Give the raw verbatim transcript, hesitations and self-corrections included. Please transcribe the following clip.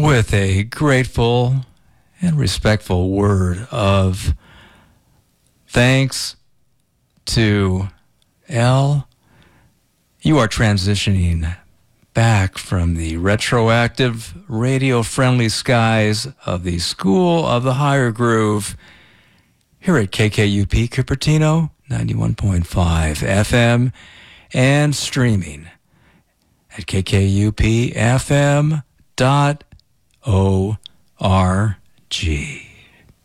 with a grateful and respectful word of thanks to Elle. You are transitioning back from the retroactive, radio-friendly skies of the School of the Higher Groove here at K K U P Cupertino, ninety-one point five F M, and streaming at K K U P F M dot O R G.